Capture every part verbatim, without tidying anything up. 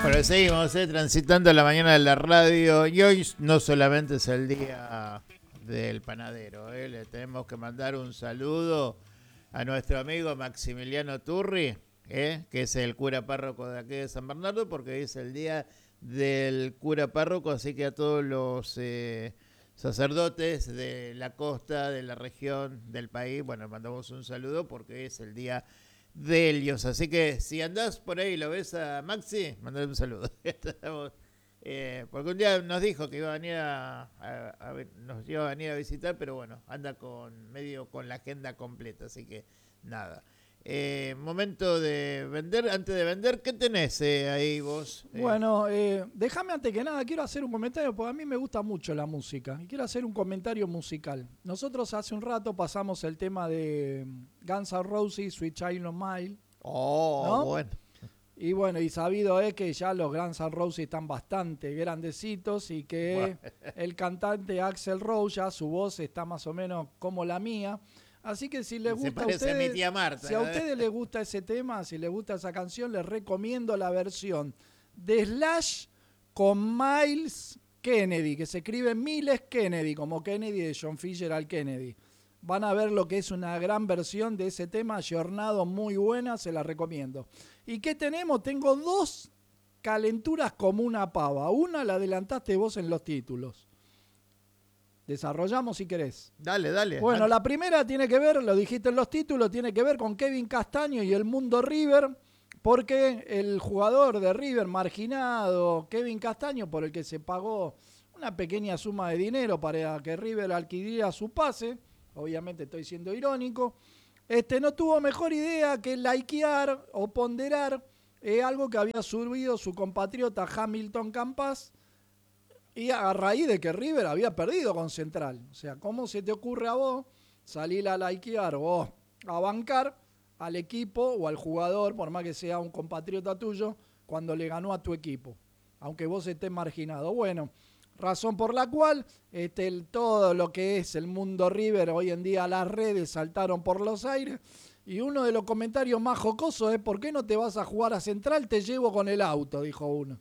Bueno, seguimos eh, transitando la mañana de la radio y hoy no solamente es el día del panadero, eh, le tenemos que mandar un saludo a nuestro amigo Maximiliano Turri, eh, que es el cura párroco de aquí de San Bernardo, porque es el día del cura párroco, así que a todos los eh, sacerdotes de la costa, de la región, del país, bueno, mandamos un saludo porque es el día de ellos. Así que si andás por ahí y lo ves a Maxi, mandale un saludo. Estamos, eh, porque un día nos dijo que iba a venir a, a, a, nos iba a venir a visitar, pero bueno, anda con medio con la agenda completa, así que nada. Eh, momento de vender. Antes de vender, ¿qué tenés eh, ahí vos? Eh, Bueno, eh, déjame antes que nada, quiero hacer un comentario, porque a mí me gusta mucho la música, y quiero hacer un comentario musical. Nosotros hace un rato pasamos el tema de Guns N' Roses, Sweet Child O' Mine, oh, ¿no? bueno. Y bueno, y sabido es que ya los Guns N' Roses están bastante grandecitos y que Bueno. el cantante Axl Rose ya su voz está más o menos como la mía. Así que si les Se gusta a parece a mi ustedes, tía Marta, si a ¿no? ustedes les gusta ese tema, si les gusta esa canción, les recomiendo la versión de Slash con Miles Kennedy, que se escribe Miles Kennedy, como Kennedy de John Fisher al Kennedy. Van a ver lo que es una gran versión de ese tema, ayornado, muy buena, se la recomiendo. ¿Y qué tenemos? Tengo dos calenturas como una pava. Una la adelantaste vos en los títulos. Desarrollamos si querés. Dale, dale. Bueno, la primera tiene que ver, lo dijiste en los títulos, tiene que ver con Kevin Castaño y el mundo River, porque el jugador de River marginado, Kevin Castaño, por el que se pagó una pequeña suma de dinero para que River adquiriera su pase, obviamente estoy siendo irónico, este no tuvo mejor idea que likear o ponderar eh, algo que había subido su compatriota Hamilton Campas, y a raíz de que River había perdido con Central. O sea, ¿cómo se te ocurre a vos salir a likear o a bancar al equipo o al jugador, por más que sea un compatriota tuyo, cuando le ganó a tu equipo? Aunque vos estés marginado. Bueno, razón por la cual este, el, todo lo que es el mundo River, hoy en día las redes saltaron por los aires. Y uno de los comentarios más jocosos es: ¿por qué no te vas a jugar a Central? Te llevo con el auto, dijo uno.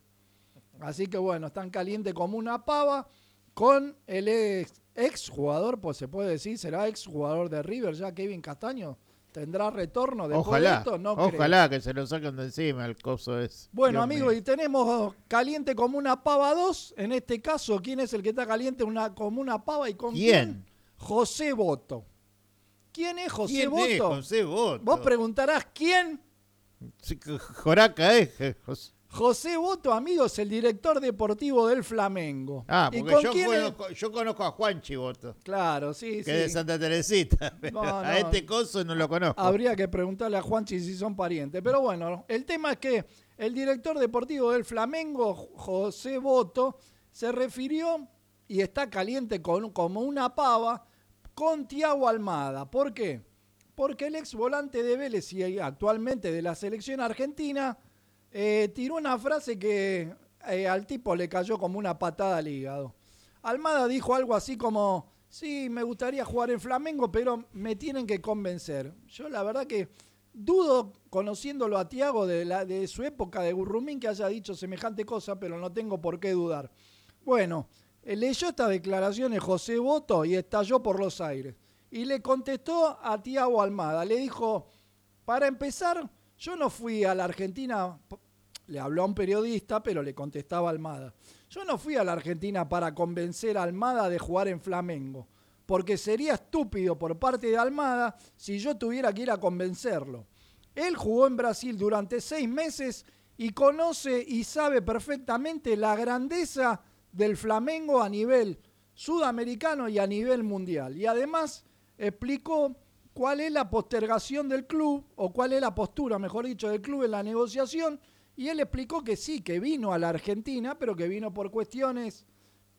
Así que bueno, están calientes como una pava con el ex, ex jugador, pues se puede decir, será ex jugador de River ya, Kevin Castaño. ¿Tendrá retorno después Ojalá, de esto? No ojalá creo. que se lo saquen de encima, el coso es. Bueno, Dios amigos, mío. y tenemos caliente como una pava dos. En este caso, ¿quién es el que está caliente una, como una pava y con quién? ¿Quién? José Boto. ¿Quién es José ¿Quién Boto? es José Boto? Vos preguntarás, ¿quién? Sí, Joraca es. eh, José. José Boto, amigos, el director deportivo del Flamengo. Ah, ¿Y porque con yo quién es? conozco, yo conozco a Juanchi Boto, Claro, sí, que sí. es de Santa Teresita, pero No, a no. este coso no lo conozco. Habría que preguntarle a Juanchi si son parientes. Pero bueno, el tema es que el director deportivo del Flamengo, José Boto, se refirió y está caliente con, como una pava con Thiago Almada. ¿Por qué? Porque el ex volante de Vélez y actualmente de la selección argentina eh, tiró una frase que eh, al tipo le cayó como una patada al hígado. Almada dijo algo así como: sí, me gustaría jugar en Flamengo, pero me tienen que convencer. Yo la verdad que dudo, conociéndolo a Thiago de, la, de su época de Gurrumín, que haya dicho semejante cosa, pero no tengo por qué dudar. Bueno, leyó estas declaraciones José Boto y estalló por los aires. Y le contestó a Thiago Almada, le dijo: para empezar, yo no fui a la Argentina, le habló a un periodista, pero le contestaba a Almada. Yo no fui a la Argentina para convencer a Almada de jugar en Flamengo, porque sería estúpido por parte de Almada si yo tuviera que ir a convencerlo. Él jugó en Brasil durante seis meses y conoce y sabe perfectamente la grandeza del Flamengo a nivel sudamericano y a nivel mundial. Y además explicó cuál es la postergación del club, o cuál es la postura, mejor dicho, del club en la negociación. Y él explicó que sí, que vino a la Argentina, pero que vino por cuestiones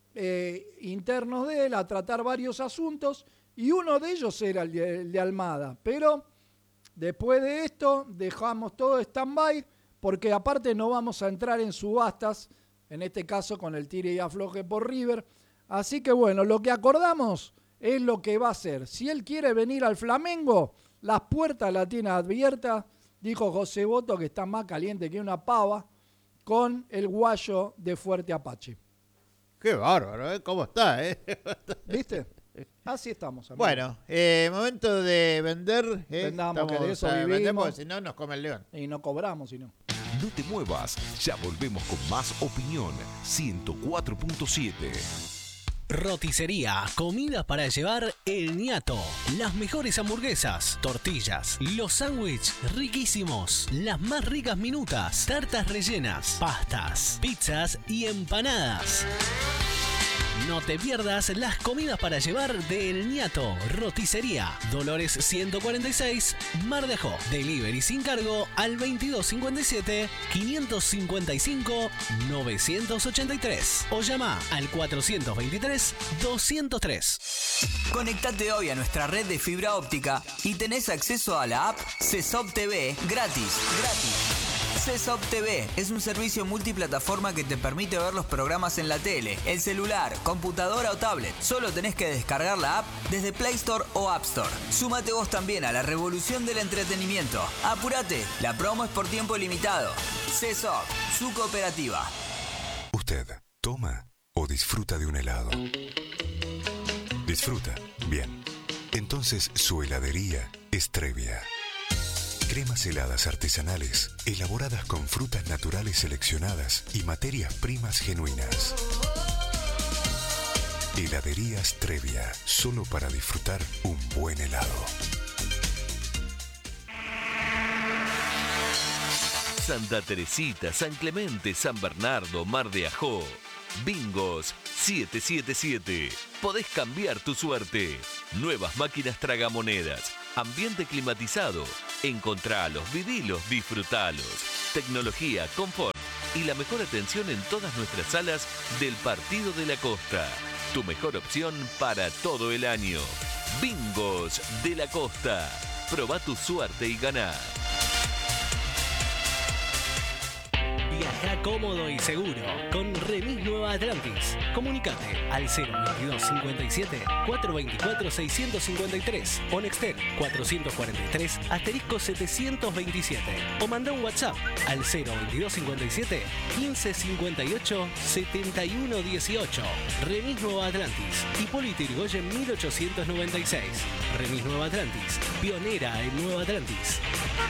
eh, internos de él a tratar varios asuntos, y uno de ellos era el de, el de Almada. Pero después de esto dejamos todo stand-by, porque aparte no vamos a entrar en subastas, en este caso con el tire y afloje por River. Así que bueno, lo que acordamos es lo que va a hacer. Si él quiere venir al Flamengo, las puertas las tiene abiertas. Dijo José Boto que está más caliente que una pava. con el guayo de Fuerte Apache. Qué bárbaro, ¿eh? ¿Cómo está, eh? ¿Viste? Así estamos, amigo. Bueno, eh, momento de vender. Eh. Vendamos, Estamos, que de eso eh, vivimos. vendemos, porque si no nos come el león. Y no cobramos, si no. No te muevas, ya volvemos con más opinión. ciento cuatro punto siete. Roticería, comida para llevar El Ñato. Las mejores hamburguesas, tortillas, los sándwiches riquísimos, las más ricas minutas, tartas rellenas, pastas, pizzas y empanadas. No te pierdas las comidas para llevar de El Ñato. Roticería, Dolores ciento cuarenta y seis, Mar de Ajó. Delivery sin cargo al veintidós cincuenta y siete, quinientos cincuenta y cinco, novecientos ochenta y tres o llama al cuatrocientos veintitrés, doscientos tres. Conectate hoy a nuestra red de fibra óptica y tenés acceso a la app C E S O P T V gratis. Gratis. C E S O P T V es un servicio multiplataforma que te permite ver los programas en la tele, el celular, computadora o tablet. Solo tenés que descargar la app desde Play Store o App Store. Súmate vos también a la revolución del entretenimiento. Apúrate, la promo es por tiempo limitado. C E S O P, su cooperativa. ¿Usted toma o disfruta de un helado? Disfruta, bien. Entonces su heladería es Trevia. Cremas heladas artesanales, elaboradas con frutas naturales seleccionadas y materias primas genuinas. Heladerías Trevia, solo para disfrutar un buen helado. Santa Teresita, San Clemente, San Bernardo, Mar de Ajó. Bingos siete siete siete. Podés cambiar tu suerte. Nuevas máquinas tragamonedas. Ambiente climatizado. Encontralos, vivilos, disfrutalos. Tecnología, confort y la mejor atención en todas nuestras salas del Partido de la Costa. Tu mejor opción para todo el año. Bingos de la Costa. Probá tu suerte y ganá. Viaja cómodo y seguro con Remis Nueva Atlantis. Comunicate al cero veintidós cincuenta y siete, cuatrocientos veinticuatro, seiscientos cincuenta y tres o Nextel cuatrocientos cuarenta y tres asterisco setecientos veintisiete o manda un WhatsApp al cero veintidós cincuenta y siete, quince cincuenta y ocho, setenta y uno dieciocho. Remis Nueva Atlantis, Hipólito Yrigoyen mil ochocientos noventa y seis. Remis Nueva Atlantis, pionera en Nueva Atlantis.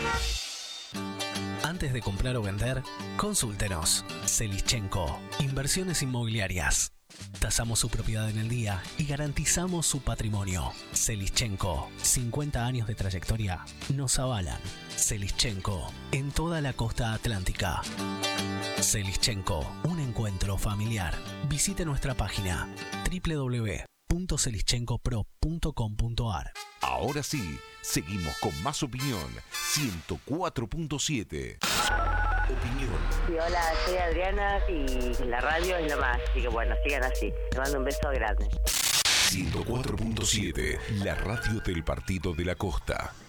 Antes de comprar o vender, consúltenos. Selischenko, Inversiones Inmobiliarias. Tasamos su propiedad en el día y garantizamos su patrimonio. Selischenko, cincuenta años de trayectoria nos avalan. Selischenko, en toda la costa atlántica. Selischenko, un encuentro familiar. Visite nuestra página doble u doble u doble u punto selischenko pro punto com punto a r. Ahora sí, seguimos con más opinión. ciento cuatro punto siete. Opinión. Sí, hola, soy Adriana y la radio es lo más, así que bueno, sigan así. Les mando un beso grande. ciento cuatro punto siete, la radio del Partido de la Costa.